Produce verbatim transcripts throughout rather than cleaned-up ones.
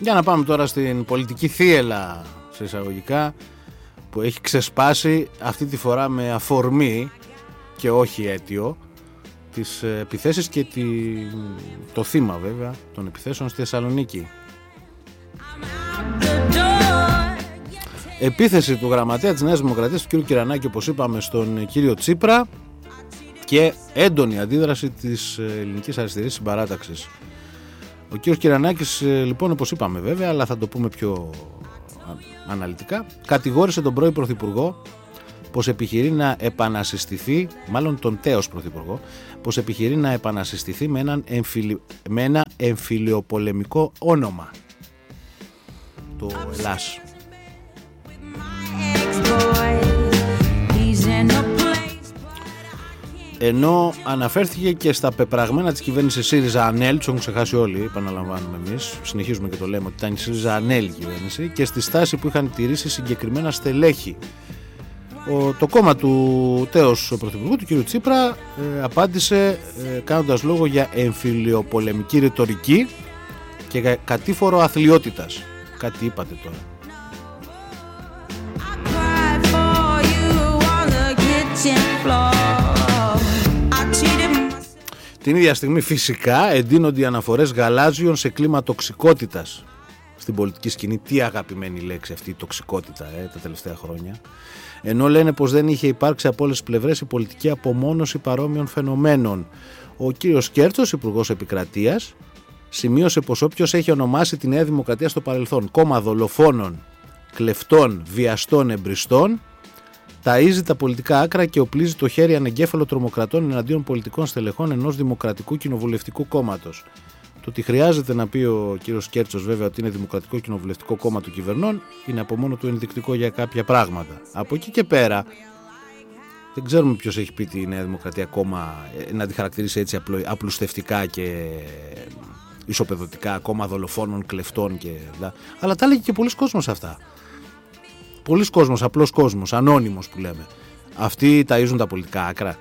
Για να πάμε τώρα στην πολιτική θύελλα, σε εισαγωγικά, που έχει ξεσπάσει αυτή τη φορά με αφορμή και όχι αίτιο τις επιθέσεις και τη... το θύμα βέβαια των επιθέσεων στη Θεσσαλονίκη. Επίθεση του γραμματέα της Νέας Δημοκρατίας, του κ. Κυρανάκη, όπως είπαμε, στον κύριο Τσίπρα, και έντονη αντίδραση της ελληνικής αριστερής συμπαράταξης. Ο κ. Κυρανάκης, λοιπόν, όπως είπαμε βέβαια, αλλά θα το πούμε πιο αναλυτικά, κατηγόρησε τον πρώην Πρωθυπουργό πως επιχειρεί να επανασυστηθεί, μάλλον τον τέος Πρωθυπουργό, πως επιχειρεί να επανασυστηθεί με, έναν εμφυλι, με ένα εμφυλιοπολεμικό όνομα, το Ελλάς. Ενώ αναφέρθηκε και στα πεπραγμένα της κυβέρνησης ΣΥΡΙΖΑ ΑΝΕΛ, τους έχουν ξεχάσει όλοι, επαναλαμβάνουμε εμείς, συνεχίζουμε και το λέμε ότι ήταν η ΣΥΡΙΖΑ ΑΝΕΛ η κυβέρνηση, και στη στάση που είχαν τηρήσει συγκεκριμένα στελέχη. Ο, το κόμμα του τέος Πρωθυπουργού, του κ. Τσίπρα, ε, απάντησε ε, κάνοντας λόγο για εμφυλιοπολεμική ρητορική και κατήφορο αθλιότητας. Κάτι είπατε τώρα. Την ίδια στιγμή φυσικά εντείνονται οι αναφορές γαλάζιων σε κλίμα τοξικότητας στην πολιτική σκηνή. Τι αγαπημένη λέξη αυτή η τοξικότητα ε, τα τελευταία χρόνια. Ενώ λένε πως δεν είχε υπάρξει από όλες τις πλευρές η πολιτική απομόνωση παρόμοιων φαινομένων. Ο κύριος Κέρτσος, υπουργός Επικρατείας, σημείωσε πως όποιος έχει ονομάσει τη Νέα Δημοκρατία στο παρελθόν κόμμα δολοφόνων, κλεφτών, βιαστών, εμπριστών, ταΐζει τα πολιτικά άκρα και οπλίζει το χέρι ανεγκέφαλο τρομοκρατών εναντίον πολιτικών στελεχών ενός δημοκρατικού κοινοβουλευτικού κόμματος. Το ότι χρειάζεται να πει ο κύριος Κέρτσος βέβαια ότι είναι Δημοκρατικό Κοινοβουλευτικό Κόμμα του κυβερνών είναι από μόνο του ενδεικτικό για κάποια πράγματα. Από εκεί και πέρα δεν ξέρουμε ποιος έχει πει τη Νέα Δημοκρατία κόμμα, να τη χαρακτηρίσει έτσι απλουστευτικά και ισοπεδωτικά, κόμμα δολοφόνων, κλεφτών και δηλαδή. Αλλά τα έλεγε και πολλοί κόσμος αυτά. Πολλοί κόσμος, απλός κόσμος, ανώνυμος που λέμε. Αυτοί ταΐζουν τα πολιτικά άκρα.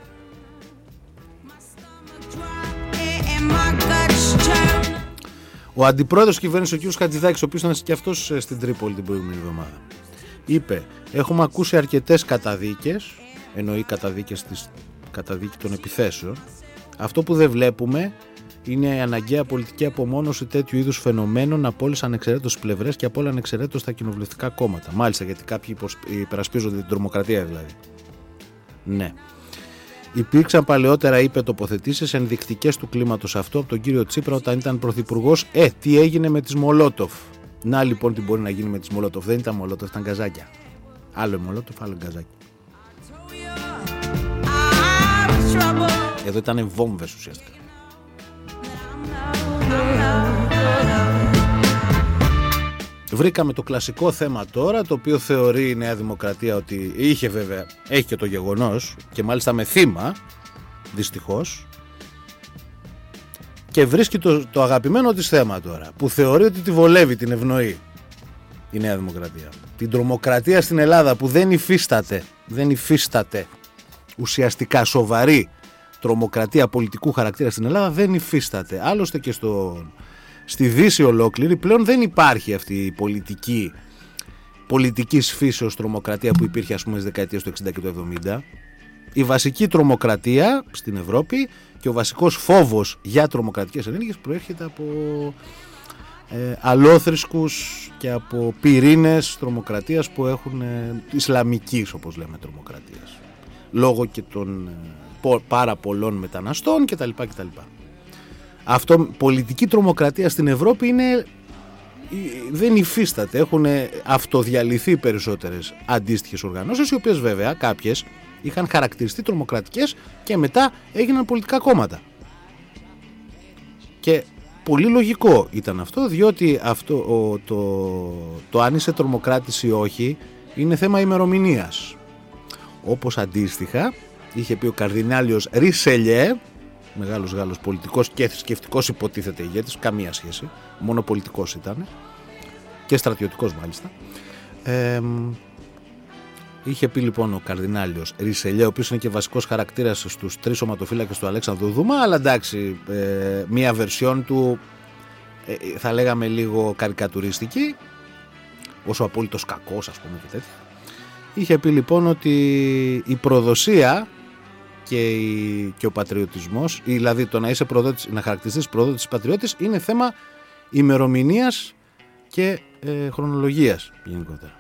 Ο αντιπρόεδρος της κυβέρνησης, ο κ. Χατζηδάκης, ο οποίος ήταν και αυτός στην Τρίπολη την προηγούμενη εβδομάδα, είπε: έχουμε ακούσει αρκετές καταδίκες, εννοεί καταδίκες της καταδίκη των επιθέσεων. Αυτό που δεν βλέπουμε είναι η αναγκαία πολιτική απομόνωση τέτοιου είδους φαινομένων από όλες τις ανεξαιρέτως πλευρές και από όλα ανεξαιρέτως τα κοινοβουλευτικά κόμματα. Μάλιστα, γιατί κάποιοι υπερασπίζονται την τρομοκρατία δηλαδή. Ναι. Υπήρξαν παλαιότερα, είπε, τοποθετήσεις ενδεικτικές του κλίματος αυτό από τον κύριο Τσίπρα όταν ήταν πρωθυπουργός. Ε, τι έγινε με τις Μολότοφ. Να λοιπόν τι μπορεί να γίνει με τις Μολότοφ. Δεν ήταν Μολότοφ, ήταν γκαζάκια. Άλλο Μολότοφ, άλλο γκαζάκι. Εδώ ήταν βόμβες ουσιαστικά. Βρήκαμε το κλασικό θέμα τώρα, το οποίο θεωρεί η Νέα Δημοκρατία ότι είχε βέβαια, έχει και το γεγονός και μάλιστα με θύμα, δυστυχώς, και βρίσκει το, το αγαπημένο της θέμα τώρα, που θεωρεί ότι τη βολεύει, την ευνοεί η Νέα Δημοκρατία. Την τρομοκρατία στην Ελλάδα που δεν υφίσταται, δεν υφίσταται ουσιαστικά σοβαρή τρομοκρατία πολιτικού χαρακτήρα στην Ελλάδα, δεν υφίσταται. Άλλωστε και στο... στη Δύση ολόκληρη πλέον δεν υπάρχει αυτή η πολιτική πολιτικής φύσεως τρομοκρατία που υπήρχε, ας πούμε, στις δεκαετίες του εξήντα και του εβδομήντα. Η βασική τρομοκρατία στην Ευρώπη και ο βασικός φόβος για τρομοκρατικές ενέργειες προέρχεται από ε, αλόθρησκους και από πυρήνες τρομοκρατίας που έχουν ε, ισλαμικής, όπως λέμε, τρομοκρατίας, λόγω και των ε, πο, πάρα πολλών μεταναστών κτλ. κτλ. Αυτό, πολιτική τρομοκρατία στην Ευρώπη είναι, δεν υφίσταται. Έχουν αυτοδιαλυθεί περισσότερες αντίστοιχες οργανώσεις, οι οποίες βέβαια κάποιες είχαν χαρακτηριστεί τρομοκρατικές και μετά έγιναν πολιτικά κόμματα. Και πολύ λογικό ήταν αυτό, διότι αυτό, ο, το, το αν είσαι τρομοκράτης ή όχι είναι θέμα ημερομηνίας. Όπως αντίστοιχα είχε πει ο καρδινάλιος Ρισελιέ, μεγάλος Γάλλος πολιτικός και θρησκευτικός υποτίθεται ηγέτης, καμία σχέση, μόνο πολιτικός ήταν και στρατιωτικός μάλιστα. Ε, είχε πει λοιπόν ο καρδινάλιος Ρισελιέ, ο οποίος είναι και βασικός χαρακτήρας στους τρεις σωματοφύλακες του Αλέξανδρου Δούμα, αλλά εντάξει, ε, μία βερσιόν του ε, θα λέγαμε λίγο καρικατουριστική, όσο απόλυτος κακός ας πούμε και τέτοια. Είχε πει λοιπόν ότι η προδοσία και, η, και ο πατριωτισμός, δηλαδή το να είσαι προδότης, να χαρακτηριστείς προδότης πατριώτης, είναι θέμα ημερομηνίας και ε, χρονολογίας γενικότερα.